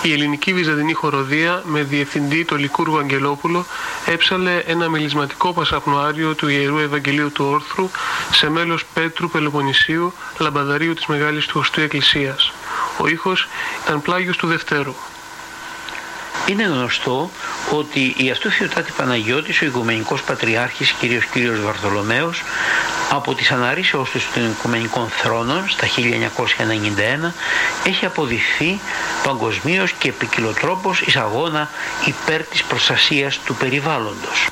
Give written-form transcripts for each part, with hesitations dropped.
Η ελληνική βυζαντινή χοροδία με διευθυντή τον Λικούργο Αγγελόπουλο έψαλε ένα μελισματικό πασαπνοάριο του Ιερού Ευαγγελίου του Όρθρου σε μέλος Πέτρου Πελοποννησίου, λαμπαδαρίου της Μεγάλης του Οστού Εκκλησίας. Ο ήχος ήταν πλάγιος του Δευτέρου. Είναι γνωστό ότι η αυτού Θεοτάτη Παναγιώτης, ο Οικουμενικός Πατριάρχης Κύριος Βαρθολομαίος, από τις αναρρήσεως του των Οικουμενικών Θρόνων στα 1991 έχει αποδειχθεί παγκοσμίως και ποικιλοτρόπως εις αγώνα υπέρ της προστασίας του περιβάλλοντος.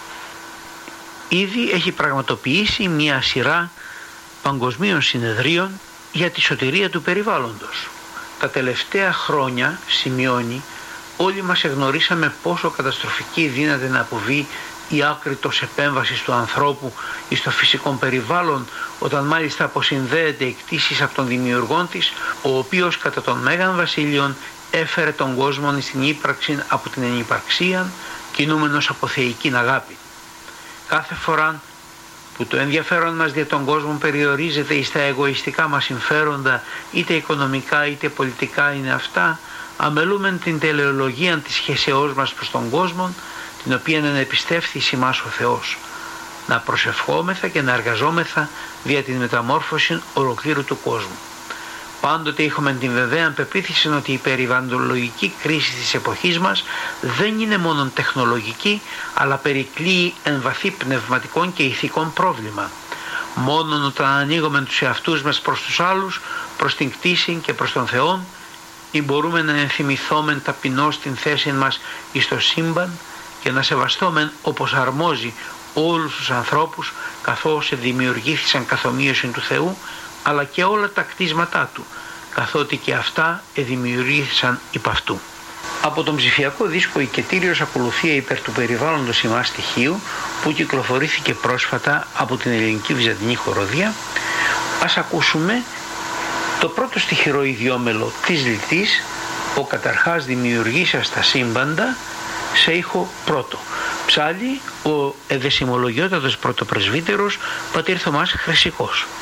Ήδη έχει πραγματοποιήσει μια σειρά παγκοσμίων συνεδρίων για τη σωτηρία του περιβάλλοντος. Τα τελευταία χρόνια, σημειώνει, όλοι μας εγνωρίσαμε πόσο καταστροφική δύναται να αποβεί η άκρητος επέμβασης του ανθρώπου εις το φυσικό περιβάλλον, όταν μάλιστα αποσυνδέεται εκτίσεις από τον δημιουργόν της, ο οποίος κατά τον Μέγαν Βασίλειον έφερε τον κόσμο στην ύπαρξη από την ενυπαρξία, κινούμενος από θεϊκήν αγάπη. Κάθε φορά που το ενδιαφέρον μας για τον κόσμο περιορίζεται εις τα εγωιστικά μας συμφέροντα, είτε οικονομικά είτε πολιτικά είναι αυτά, αμελούμεν την τελεολογία της σχέσεώς μας προς τον κόσμο, την οποία ενεπιστεύθη ημάς ο Θεός, να προσευχόμεθα και να εργαζόμεθα δια την μεταμόρφωση ολοκλήρου του κόσμου. Πάντοτε είχαμε την βεβαία πεποίθηση ότι η περιβαλλοντολογική κρίση της εποχής μας δεν είναι μόνο τεχνολογική, αλλά περικλείει εν βαθύ πνευματικών και ηθικών πρόβλημα. Μόνον όταν ανοίγουμε τους εαυτούς μας προς τους άλλους, προς την κτήση και προς τον Θεό, ή μπορούμε να ενθυμηθόμεν ταπεινώς την θέση μας εις το σύμπαν και να σεβαστόμεν όπως αρμόζει όλους τους ανθρώπους, καθώς δημιουργήθησαν καθομοίωση του Θεού, αλλά και όλα τα κτίσματά του, καθότι και αυτά δημιουργήθησαν υπ' αυτού. Από τον ψηφιακό δίσκο «Οικετήριος ακολουθία υπέρ του περιβάλλοντος ημάς στοιχείου», που κυκλοφορήθηκε πρόσφατα από την ελληνική βυζαντινή χοροδία, ας ακούσουμε το πρώτο στιχηρό ιδιόμελο της Λιτής, ο καταρχάς δημιουργήσας τα σύμπαντα, σε ήχο πρώτο. Ψάλλει ο εδεσιμολογιότατος πρωτοπρεσβύτερος πατήρ Θωμάς Χρυσικός.